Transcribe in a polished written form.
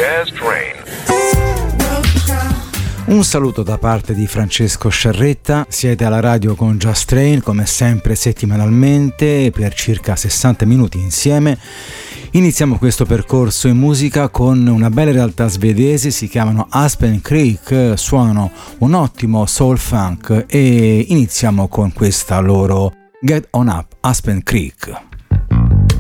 Jazz Train. Un saluto da parte di Francesco Sciarretta, siete alla radio con Jazz Train come sempre settimanalmente per circa 60 minuti insieme. Iniziamo questo percorso in musica con una bella realtà svedese, si chiamano Aspen Creek, suonano un ottimo soul funk e iniziamo con questa loro Get On Up, Aspen Creek.